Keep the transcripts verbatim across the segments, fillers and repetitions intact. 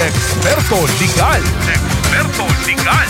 Eksperto Legal. Eksperto Legal.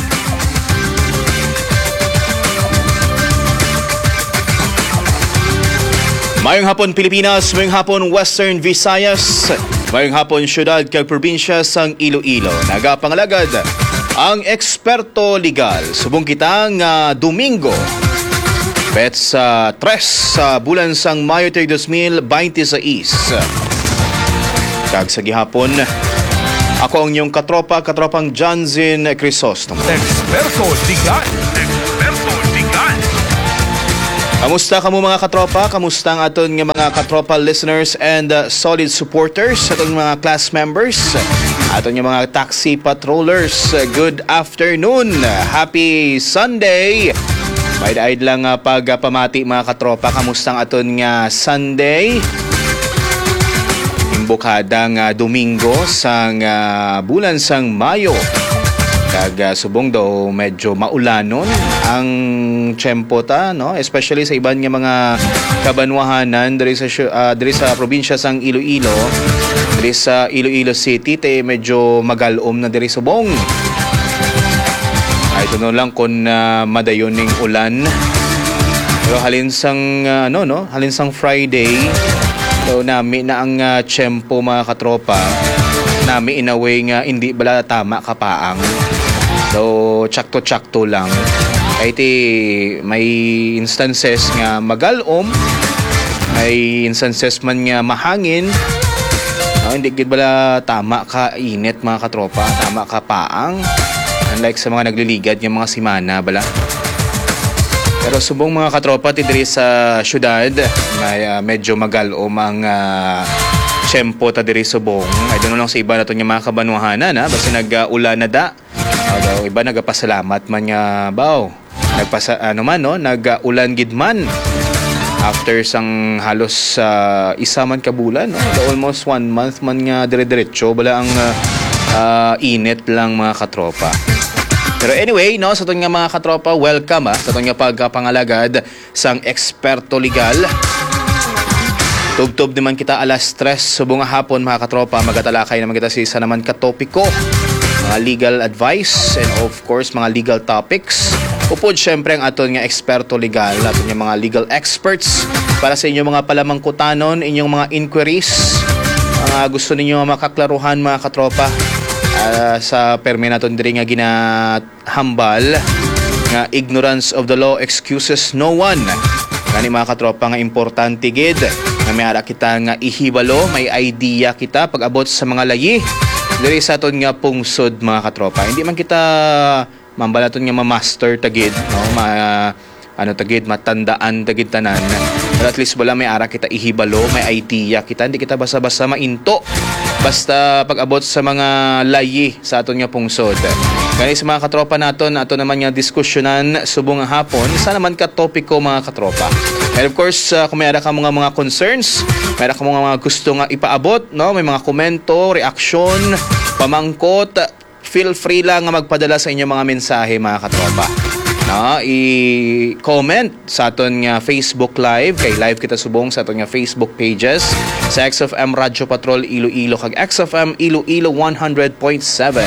Mayong hapon Pilipinas, mayong hapon Western Visayas, mayong hapon syudad kag probinsya sang Iloilo. Nagapangalagad ang Eksperto Legal. Subong kitang uh, Domingo, bet sa tres sa bulan sang Mayo two thousand twenty-six. Kag sa gihapon, ako ang inyong katropa, katropang Johnzin Crisostomo. Eksperto Legal. Eksperto Legal. Kamusta kamo mga katropa? Kamusta ang aton nga mga katropa listeners and uh, solid supporters, aton mga class members, aton nga mga taxi patrollers? Good afternoon. Happy Sunday. May daid lang uh, pagpamati mga katropa. Kamusta ang aton nga Sunday? Imbokadang uh, Domingo sang uh, bulan sang Mayo. Kag uh, subong daw medyo maulanon ang tiyempo ta, no? Especially sa iban nga mga kabanwahanan diri sa uh, diri sa probinsya sang Iloilo, diri sa Iloilo City te medyo magalom na diri subong. Ay tuno lang kun uh, madayon ning ulan. Pero halin sang uh, ano no, halin sang Friday, daw nami na ang uh, tiyempo mga katropa. Nami in a way nga hindi bala tama kapaang. So, tsakto-tsakto lang. Kahit eh, may instances nga magalom, may instances man nga mahangin, no, hindi gid bala tama ka init mga katropa, tama ka paang. Unlike sa mga nagliligad yung mga simana bala. Pero subong mga katropa, tidiri sa syudad, may uh, medyo magalom ang uh, tiyempo ta diri subong. Ay doon lang sa iba nato yung mga kabanwahanan, ha? Basta nag-ulan na da. Uh, iba nagapasalamat man nga baw. Nagpasa ano man no, nag-ulan gid man. After sang halos uh, isa man ka bulan, no? Almost one month man nga dire-diretso bala ang uh, uh, init lang mga katropa. Pero anyway, no, sa itong nga mga katropa, welcome ha, sa itong nga pagkapangalagad sang Eksperto Legal. Tub-tub naman kita alas tres subong hapon mga katropa, magatalakay naman kita sa isa naman katopiko, mga legal advice and of course mga legal topics. Upod syempre ang aton nga Eksperto Legal, aton nga mga legal experts para sa inyong mga palamangkutanon, inyong mga inquiries, mga gusto ninyo makaklaruhan mga katropa. Uh, sa permi naton diri nga ginahambal nga ignorance of the law excuses no one. Kani mga katropa nga importante gid nga may ara kita nga ihibalo, may idea kita pag-abot sa mga layi diri sa aton nga pungsod mga katropa. Hindi man kita mambalaton nga ma-master tagid, no? Ma uh, ano tagid matandaan tagid tanan. But at least wala may ara kita ihibalo, may idea kita, hindi kita basta-basta mainto. Basta pag-abot sa mga layi sa aton nga pungsod. Kani sa mga katropa naton, ato naman nga diskusyonan subong nga hapon, isa naman ka topiko mga katropa. And of course, uh, kung may ara ka mga mga concerns, may ara ka mga, mga gusto nga ipaabot, no? May mga komento, reaksyon, pamangkot, feel free lang nga magpadala sa inyong mga mensahe mga katropa. No, i-comment sa aton nga Facebook Live, kay live kita subong sa aton nga Facebook pages sa X F M Radyo Patrol Iloilo kag X F M Iloilo one hundred point seven.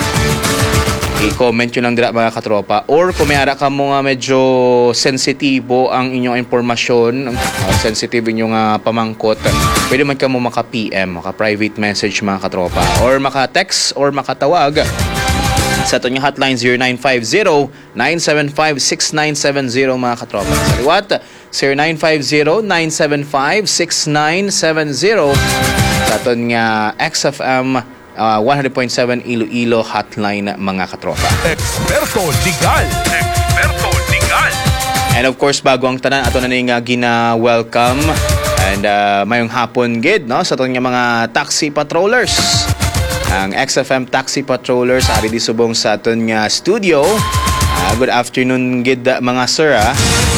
I-comment yun lang dira mga katropa, or kung may ara ka mo nga medyo sensitibo ang inyong informasyon, uh, sensitive inyong uh, pamangkot, pwede man ka mo maka-P M, maka-private message mga katropa, or maka-text or makatawag sa ito yung hotline zero nine five zero, nine seven five, six nine seven zero mga katropa. Sa liwat, zero nine five zero, nine seven five, six nine seven zero sa ito nga X F M uh, one hundred point seven Iloilo hotline mga katropa. Eksperto Legal. Eksperto Legal. And of course, bago ang tanan, ato na nga gina-welcome and uh, mayong hapon gid, no? Sa ito nga mga taxi patrollers. Ang X F M Taxi Patrollers ari di subong sa aton nga studio. Uh, good afternoon gid mga sir. Ah.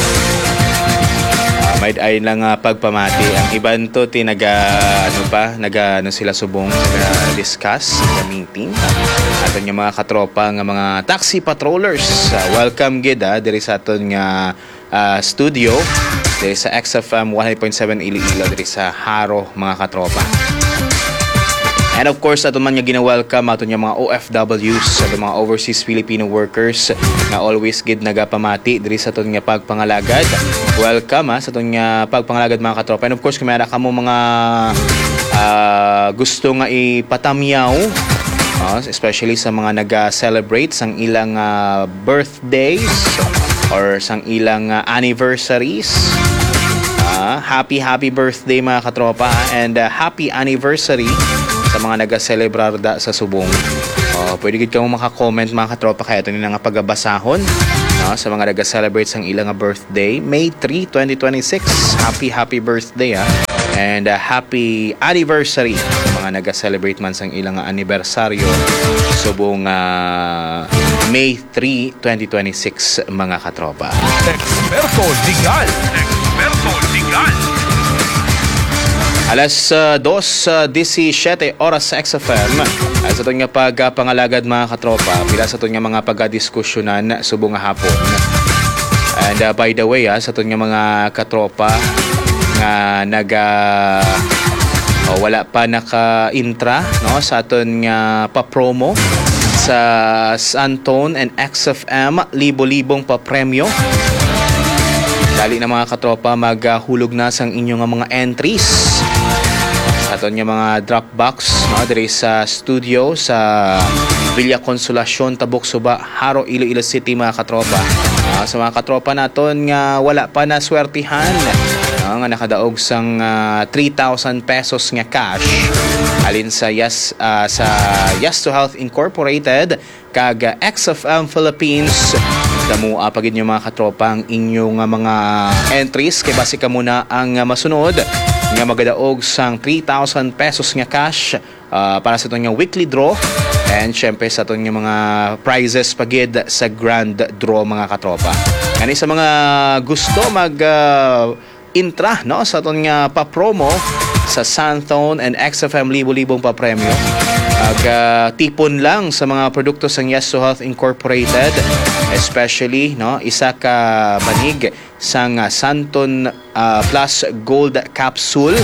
Uh, may ay lang uh, pagpamati. Ang iban to ti naga ano pa, naga ano sila subong naga discuss sa meeting. Aton nga mga katropa nga mga taxi patrollers. Uh, welcome gid ah, diri sa aton nga uh, studio diri sa X F M one hundred point seven Iloilo diri sa Haro mga katropa. And of course, ato man nga gina-welcome ato nga mga O F Ws, ato mga overseas Filipino workers na always gid nagapamati diri sa ato nga pagpangalagad. Welcome ha, sa ato nga pagpangalagad mga katropa. And of course, kung meron ka mo mga uh, gusto nga ipatamyaw, uh, especially sa mga nag-celebrate sang ilang uh, birthdays or sang ilang uh, anniversaries. Uh, happy happy birthday mga katropa, and uh, happy anniversary sa mga nag-celebrar da sa subong. Uh, pwede gid kamo maka-comment mga katropa, kaya ito nila nga pagbabasahon no, sa mga nag-celebrate sang ilang birthday. May third, twenty twenty-six. Happy happy birthday ha. And uh, happy anniversary sa mga nag-celebrate man sang ilang anibersaryo subong uh, May third, twenty twenty-six mga katropa. Experto Legal. Experto Legal. Alas uh, dos disisiete oras sa X F M. Sa ito nga pagpangalagad mga katropa, pila sa ito nga mga pagdiskusyonan subong nga hapon. And uh, by the way, ah, sa ito nga mga katropa nga naga oh, wala pa naka-intra no, sa ito nga pa-promo sa Santone and X F M, libo-libong pa-premyo. Dali na mga katropa, maghulog na sang inyong mga entries sa aton nga mga Dropbox no, diri sa studio sa Villa Consolacion, Tabuk Suba, Haro, Iloilo City mga katropa. Uh, sa mga katropa naton nga wala pa na swertihan, no, nga nakadaog sang uh, three thousand pesos nga cash alin sa Yes uh, sa Yes to Health Incorporated kag uh, X F M Philippines. Damo uh, pagid nyo mga katropa ang inyong uh, mga entries, kay base ka muna ang uh, masunod nga magadaog sang three thousand pesos nga cash uh, para sa itong nga weekly draw, and syempre sa itong nga mga prizes pagid sa grand draw mga katropa. Kani sa mga gusto mag uh, intra no, sa itong nga pa-promo sa Santone and X F M, libo-libong pa-premyo. Ag uh, tipon lang sa mga produkto sang Yes to Health Incorporated, especially no, isa ka banig sang uh, Santon uh, Plus Gold Capsule,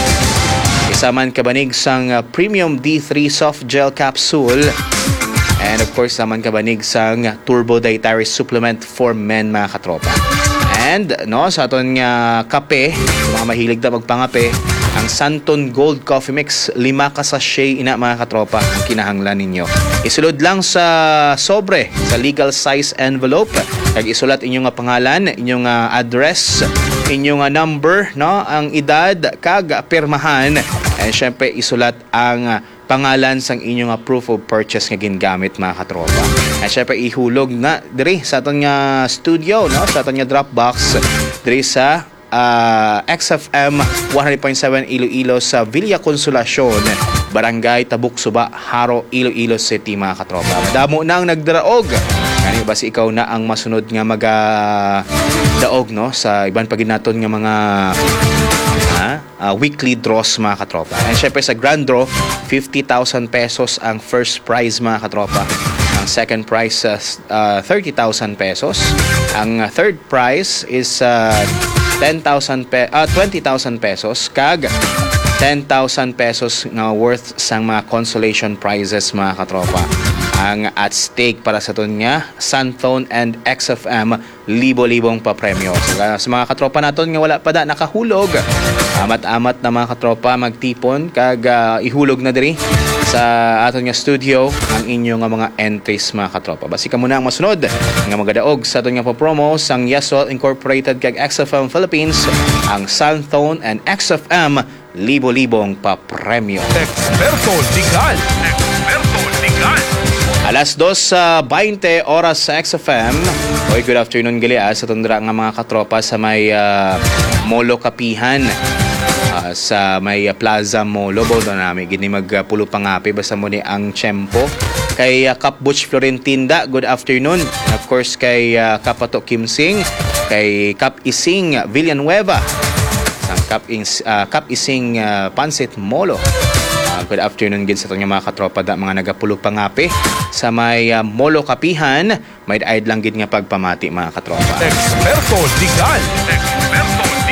isa man ka banig sang uh, Premium D three Soft Gel Capsule, and of course naman ka banig sang Turbo Dietary Supplement for Men mga katropa. And no, sa aton nga kape, sa mga mahilig na magpangape, ang Santon Gold Coffee Mix, lima ka sachet ina mga katropa ang kinahanglan ninyo. Isulod lang sa sobre, sa legal size envelope, kag isulat inyong nga pangalan, inyong nga address, inyong nga number, no, ang edad kag pirmahan, and syempre isulat ang pangalan sang inyong nga proof of purchase nga gingamit mga katropa. At syempre ihulog na diri sa aton nga studio, no, sa aton nga Dropbox diri sa uh, X F M one hundred point seven Iloilo sa Villa Consolacion, Barangay Tabuk Suba, Haro, Iloilo City mga katropa. Damo na ang nagdaraog. Kani ba si ikaw na ang masunod nga maga daog no sa iban pagid naton nga mga Ha? Uh, weekly draws mga katropa. And syempre sa grand draw, fifty thousand pesos ang first prize mga katropa. Ang second prize uh, uh, thirty thousand pesos. Ang uh, third prize is uh, ten thousand pe- uh, twenty thousand pesos kag ten thousand pesos na worth sang mga consolation prizes mga katropa ang at stake para sa ton nga Santone and X F M, libo-libong pa-premyo. So, uh, sa mga katropa naton nga wala pa da nakahulog, amat-amat na mga katropa magtipon kag uh, ihulog na diri sa aton nga studio ang inyong nga mga entries mga katropa. Basi ka muna ang masunod nga magadaog sa aton nga pa-promo sang Yes to Health Incorporated kag X F M Philippines, ang Santone and X F M, libo-libong pa-premyo. Experto Legal. Experto Legal. Alas dos sa twenty oras sa X F M. Oy, good afternoon gali ah, sa tundra nga mga katropa sa may uh, Molo Kapihan. Uh, sa may uh, Plaza Molo, bodo namin gini magpulo uh, pangapi basta mo ni ang tiyempo. Kay uh, Kap Butch Florentinda, good afternoon. And of course kay uh, Kapato Kim Sing, kay Kap Ising Villanueva, sang Kap, Ins, uh, Kap Ising uh, Pansit Molo. Uh, good afternoon gid sa itong mga katropa da mga nagapulo pangapi sa may uh, Molo Kapihan. May aid lang gid nga pagpamati mga katropa. Experto Legal. Experto Legal.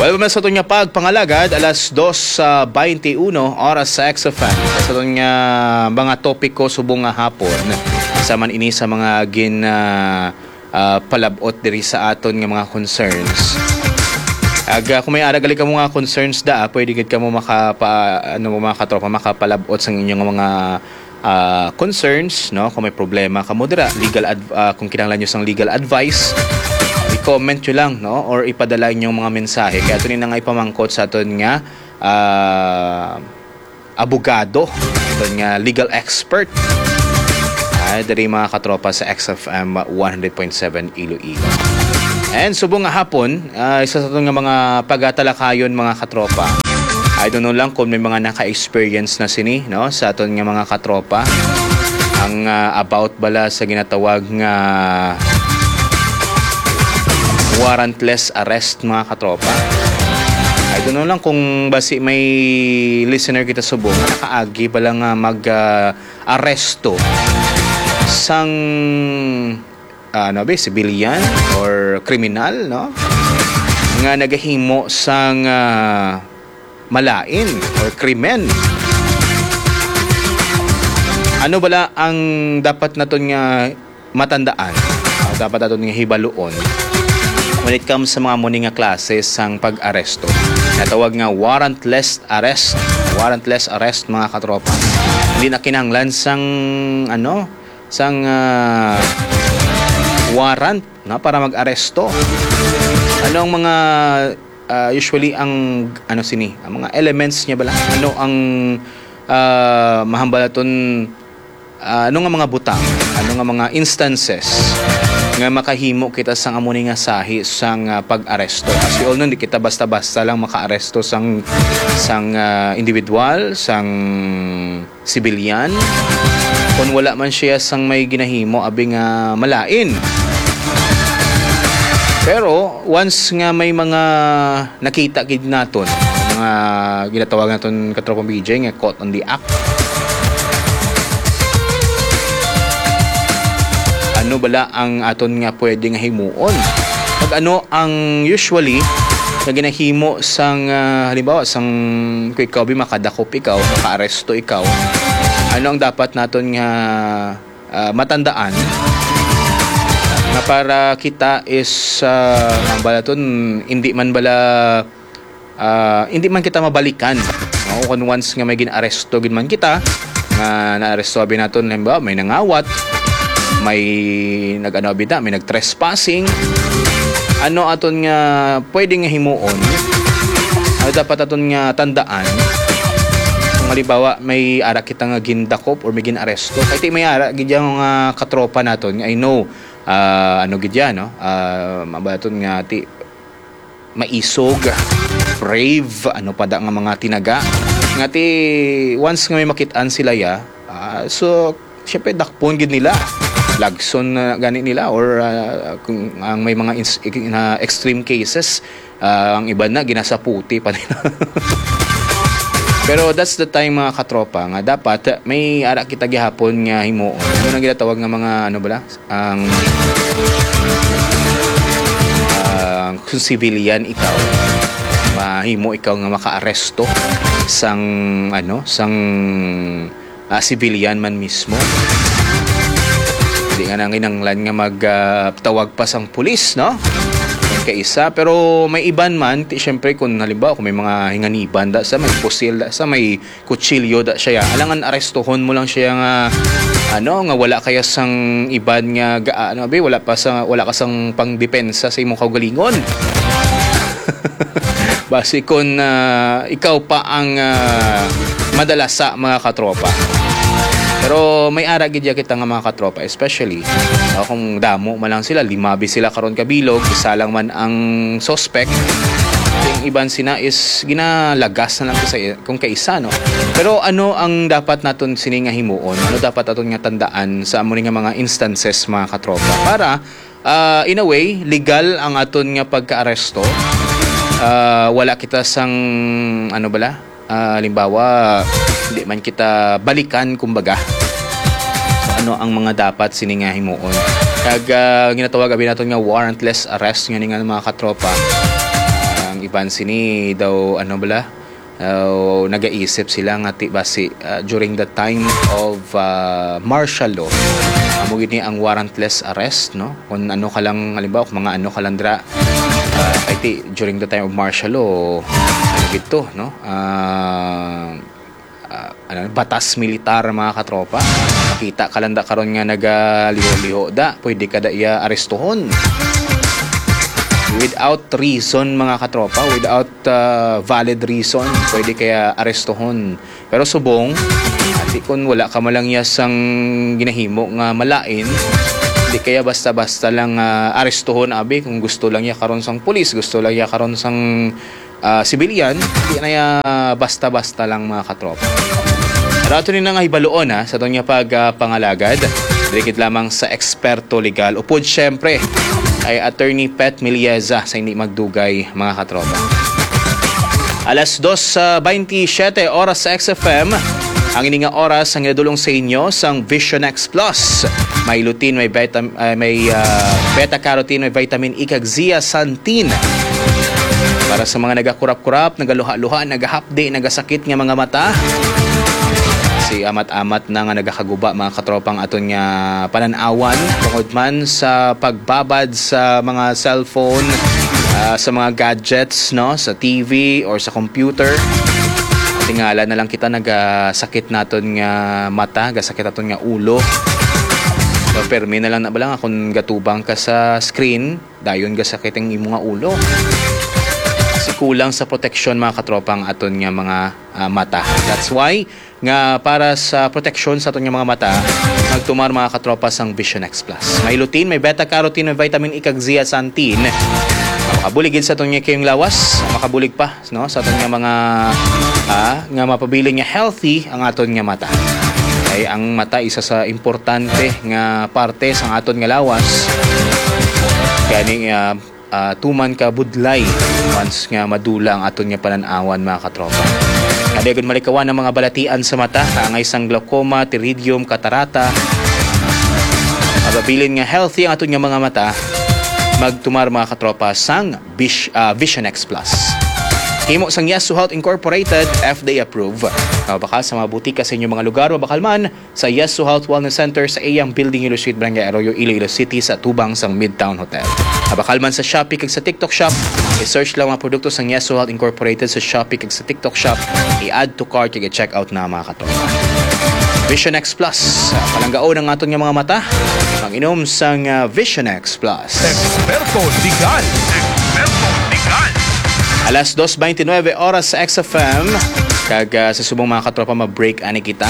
Well, mas sa ito pag pangalagad, alas dos sa twenty-one, oras sa X F M. Sa ito mga topiko subong nga hapon, sa man ini sa mga gin uh, uh, palabot diri sa aton nga mga concerns. Aga, kung may aragali ka mo nga concerns da, pwede gid ka mo makapa, ano mo mga katropa, makapalabot sa inyong mga uh, concerns, no? Kung may problema ka mo dira, legal adv- uh, kung kinahanglan nyo sang legal advice, i-comment nyo lang, no? Or ipadala inyong mga mensahe. Kaya ito na nga ipamangkot sa aton nga uh, abogado, ito nga legal expert. Ay, dari mga katropa sa X F M one hundred point seven Iloilo. And subong nga hapon, uh, isa sa ito nga mga pagatalakayon mga katropa. I don't know lang kung may mga naka-experience na sini, no? Sa aton nga mga katropa. Ang uh, about bala sa ginatawag nga warrantless arrest mga katropa. I don't know lang kung basi may listener kita subong na nakaagi bala nga mag-aresto uh, sang uh, ano ba, civilian or criminal, no? Nga nagahimo sang uh, malain or krimen. Ano bala ang dapat naton nga matandaan? Uh, dapat naton nga hibaluon when it comes sa mga muni nga klase sang pag-aresto. Natawag nga warrantless arrest. Warrantless arrest mga katropa. Hindi na kinahanglan sang ano, sang uh, warrant na para mag-aresto. Ano ang mga uh, usually ang ano sini, ang mga elements niya bala? Ano ang uh, mahambalaton uh, ano nga mga butang? Ano nga mga instances nga makahimo kita sang amuni nga sahi sang uh, pag-aresto. As we all know, di kita basta-basta lang maka-aresto sang sang uh, individual, sang civilian. Kung wala man siya sang may ginahimo abi nga malain. Pero once nga may mga nakita gid naton, mga ginatawag naton katropang B J nga caught on the act. Ano bala ang aton nga pwede nga himuon? Pag ano ang usually na ginahimo sang uh, halimbawa sang kung ikaw bi makadakop ikaw, maka-aresto ikaw, ano ang dapat naton nga uh, matandaan nga para kita is uh, ang balaton hindi man bala uh, hindi man kita mabalikan, no? Kung once nga may ginaresto gid man kita nga naaresto abi naton halimbawa may nangawat, may nag-ano bida, may nag-trespassing, ano aton nga pwede nga himuon, ano dapat aton nga tandaan kung halimbawa may ara kita nga gindakop or may ginaresto, kahit may ara gid yang uh, katropa naton, I know uh, ano gid yan, no? Uh, mabaton nga ti maisog, brave, ano pa da nga mga tinaga nga ti once nga may makitaan sila ya, uh, so syempre dakpon gid nila, lagson na uh, gani nila, or uh, kung ang may mga ins- uh, extreme cases, uh, ang iba na ginasaputi pa nila. Pero that's the time mga katropa nga dapat may ara kita gihapon nga himuon. Ano nang ginatawag nga mga ano bala ang uh, kung civilian ikaw, mahimo ikaw nga maka-aresto sang ano sang uh, civilian man mismo. Hindi nga nang inanglan nga magtawag uh, pa sang pulis, no? Kaisa, pero may iban man, ti syempre kung halimbawa kung may mga hinganiban da sa may pusil da sa may kutsilyo da siya, alangan arestohon mo lang siya nga ano nga wala kaya sang iban nga ga, ano be wala pa sa wala ka sang pangdepensa sa imong kaugalingon. Basi kung uh, ikaw pa ang uh, madalas sa mga katropa. Pero may ara gid kita nga mga katropa, especially uh, kung damo man lang sila, limabi sila karon kabilog, isa lang man ang suspect, yung iban sina is ginalagas na lang sa kung kaisa, no? Pero ano ang dapat naton sini nga himuon? Ano dapat aton nga tandaan sa amo nga mga instances mga katropa para uh, in a way legal ang aton nga pagka-aresto. Uh, wala kita sang ano bala? Uh, halimbawa, hindi man kita balikan kumbaga. So, ano ang mga dapat sininga himuon? Kag uh, ginatawag abi naton nga warrantless arrest nga nga mga katropa. Ang iban sini daw ano bala uh, nagaisip sila nga ti basi uh, during the time of uh, martial law amo uh, gini ang warrantless arrest no kung ano ka lang halimbawa kung mga ano ka lang dra uh, kay ti during the time of martial law ano gito no uh, uh, ano batas militar mga katropa makita ka lang da karon nga nagaliho-liho da pwede ka da iya arestuhon without reason mga katropa, without uh, valid reason, pwede kaya arestuhon. Pero subong, ati kung wala ka malang yasang ginahimo nga malain, hindi kaya basta-basta lang uh, arestuhon abi kung gusto lang ya karon sang pulis, gusto lang ya karon sang uh, sibilyan, hindi na ya basta-basta lang mga katropa. Pero ito rin na nga hibaluon ha, sa ito niya pag uh, pangalagad, dirikit lamang sa eksperto legal. Upod syempre, ay Attorney Pet Milieza sa hindi magdugay mga katropa. Alas dos twenty-seven oras sa X F M. Ang ininga oras ang idulong sa inyo sang Vision X Plus. May lutein, may beta, uh, may uh, beta-carotene, may vitamin E kag zeaxanthin. Para sa mga nagakurap-kurap, nagaluha-luha, nagahapdi, nagasakit nga mga mata. Si amat-amat na nga nagakaguba mga katropang aton nga pananawan tungod man sa pagbabad sa mga cellphone, uh, sa mga gadgets, no, sa T V or sa computer. Tingala na lang kita nagasakit naton nga mata, gasakit naton nga ulo. So, permi na lang na ba lang kung gatubang ka sa screen, dayon gasakit ang imo nga ulo. Kasi kulang sa protection mga katropang aton nga mga uh, mata. That's why nga para sa protection sa aton nga mga mata, magtumar mga katropa sang Vision X Plus. May lutein, may beta-carotene, may vitamin E kag zeaxanthin. Makabulig sa aton nga kayong lawas, makabulig pa no sa aton nga mga ah, nga mapabiling nga healthy ang aton nga mata. Ay ang mata isa sa importante nga parte sa aton nga lawas. Kani uh, uh, tuman ka budlay once nga madula ang aton nga pananawan mga katropa. Kadayon malikawan ng mga balatian sa mata, kaangay sang glaucoma, pterygium, katarata. Mababilin nga healthy ang aton nga mga mata, magtumar mga katropa sang Bish, uh, Vision X Plus. Himo sang Yasu Health Incorporated, F D A approved. Mabakal sa mga butika sa inyong mga lugar, mabakal man sa Yasu Health Wellness Center sa Ayang Building, Iloilo Street, Barangay Arroyo, Iloilo City sa tubang sang Midtown Hotel. Mabakal man sa Shopee kag sa TikTok Shop, i-search lang mga produkto sang Yasu Health Incorporated sa Shopee kag sa TikTok Shop, i-add to cart kag i-check out na mga katropa. Vision X Plus, palanggaon ang aton nga mga mata, ang inom sang uh, Vision X Plus. Experto legal. Experto legal. Alas dos twenty-nine oras sa X F M. Kag uh, sa subong mga katropa ma-break ani kita.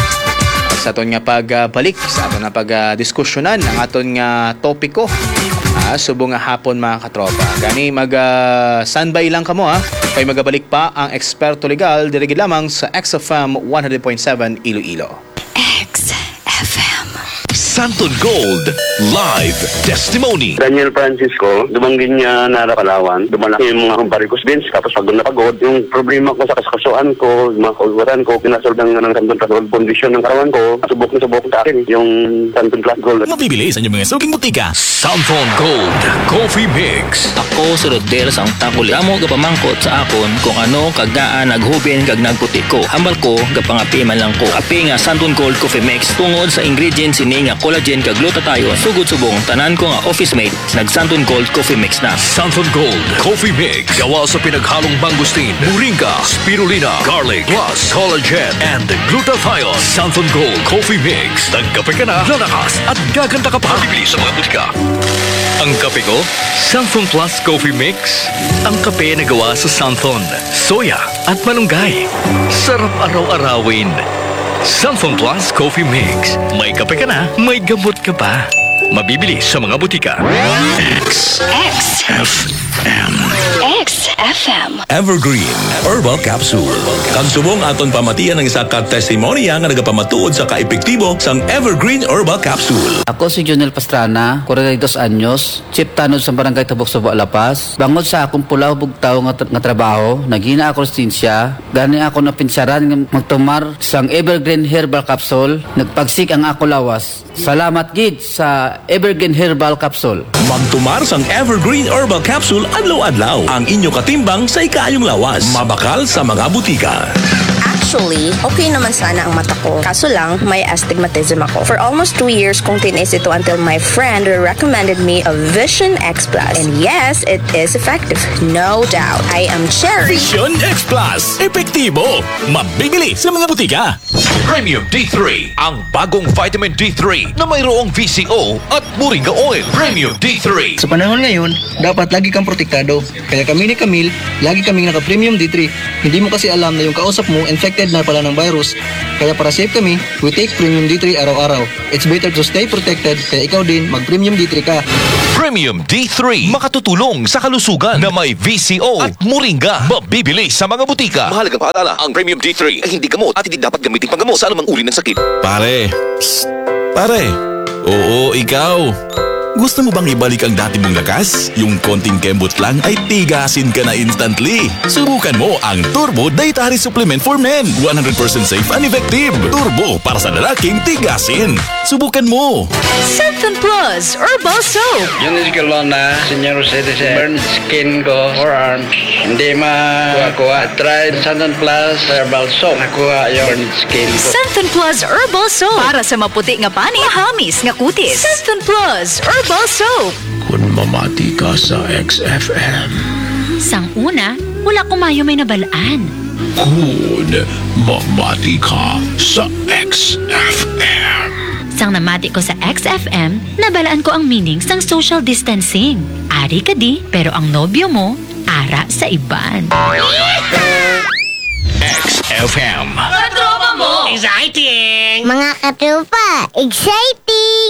Sa aton nga pagbalik, uh, sa aton nga pag-diskusyonan uh, ang aton nga topiko. Ah, subong nga hapon mga katropa. Gani mag uh, standby lang kamo ha. Kay magabalik pa ang Eksperto Legal dirigid lamang sa X F M one hundred point seven Iloilo. X F M. Santon Gold Live Testimony. Daniel Francisco, dumanggin niya na Palawan. Dumalaki yung mga kumparikos din. Tapos pag napagod, yung problema ko sa kaskasuan ko, yung mga kauluran ko, pinasolve ng, ng Santon Plus Gold condition ng karawang ko, subok na subok sa akin yung Santon Plus Gold. Mabibili sa inyong mga suking butika. Santon Gold Coffee Mix. Ako si Rodel sang takuli. Amo gapamangkot sa akon kung ano kagdaan naghubin kag nagputi ko. Hambal ko gapangapi man lang ko. Api nga Santon Gold Coffee Mix tungod sa ingredients ini nga collagen kag glutathione. Sugod subong tanan ko nga office mate nag Santon Gold Coffee Mix na. Santon Gold Coffee Mix. Gawa sa pinaghalong mangustin, moringa, spirulina, garlic, plus collagen and glutathione. Santon Gold Coffee Mix. Nagkape ka na, lalakas at gaganda ka pa. Bibili sa mga butika. Ang kape ko, Santon Plus Coffee Mix. Ang kape na gawa sa Santon, soya at malunggay. Sarap araw-arawin. Santon Plus Coffee Mix. May kape ka na, may gamot ka pa. Mabibili sa mga butika. X X F M. X F M. Evergreen Herbal Capsule. Kagsubong aton pamatian ng isa ka testimoniya nga nagapamatuod sa kaepektibo sang Evergreen Herbal Capsule. Ako si Jonel Pastrana, forty-two anyos, chief tanod sa barangay Tabok, Subo, Alapas. Bangod sa akong pulaw bugtaw nga, nga trabaho, nagina ako sinsya, gani ako na pinsaran nga magtumar sang Evergreen Herbal Capsule, nagpagsik ang ako lawas. Salamat gid sa Evergreen Herbal Capsule. Magtumar sang Evergreen Herbal Capsule adlaw-adlaw. Ang inyo katimbang sa ikayong lawas. Mabakal sa mga butika. Actually, okay naman sana ang mata ko. Kaso lang, may astigmatism ako. For almost two years kong tinis ito until my friend recommended me a Vision X Plus. And yes, it is effective. No doubt. I am Cherry. Vision X Plus. Epektibo. Mabibili sa mga butika. Premium D three, ang bagong vitamin D three na mayroong V C O at Moringa Oil. Premium D three. Sa panahon ngayon, dapat lagi kang protektado. Kaya kami ni Camille, lagi kaming naka-Premium D three. Hindi mo kasi alam na yung kausap mo infected na pala ng virus. Kaya para safe kami, we take Premium D three araw-araw. It's better to stay protected, kaya ikaw din mag-Premium D three ka. Premium D three, makatutulong sa kalusugan na may V C O at Moringa. Mabibili sa mga butika. Mahalagang paalala, ang Premium D three ay hindi gamot at hindi dapat gamitin panggamot sa anumang uri ng sakit. Pare. Psst. Pare. Oo, ikaw. Gusto mo bang ibalik ang dati mong lakas? Yung konting kembot lang ay tigasin ka na instantly. Subukan mo ang Turbo Dietary Supplement for Men. one hundred percent safe and effective. Turbo para sa lalaking tigasin. Subukan mo. Santon Plus Herbal Soap. Yun is kalon na senior citizen. Burn skin ko, forearms. Hindi makuha-kuha. Try Santon Plus Herbal Soap. Nakuha yung burn skin ko. Santon Plus Herbal Soap. Para sa maputi nga pani, mahamis nga kutis. Santon Plus Herbal Soap. Kung mamati ka sa X F M. Sang una, wala kumayo may nabalaan. Kung mamati ka sa X F M. Sang namati ko sa X F M, nabalaan ko ang meaning sang social distancing. Ari ka di, pero ang nobyo mo, ara sa iban. X F M. Katropa mo! Mga katropa, exciting!